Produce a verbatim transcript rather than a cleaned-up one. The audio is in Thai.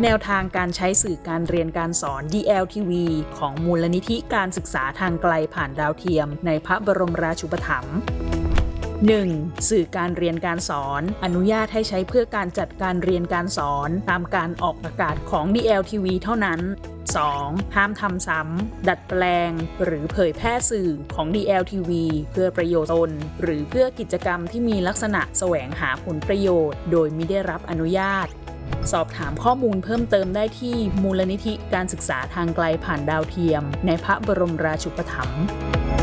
แนวทางการใช้สื่อการเรียนการสอน ดี แอล ที วี ของมูลนิธิการศึกษาทางไกลผ่านดาวเทียมในพระบรมราชูปถัมภ์ หนึ่ง. สื่อการเรียนการสอนอนุญาตให้ใช้เพื่อการจัดการเรียนการสอนตามการออกอากาศของ ดี แอล ที วี เท่านั้น สอง. ห้ามทำซ้ำดัดแปลงหรือเผยแพร่สื่อของ ดี แอล ที วี เพื่อประโยชน์ตนหรือเพื่อกิจกรรมที่มีลักษณะแสวงหาผลประโยชน์โดยมิได้รับอนุญาตสอบถามข้อมูลเพิ่มเติมได้ที่มูลนิธิการศึกษาทางไกลผ่านดาวเทียมในพระบรมราชูปถัมภ์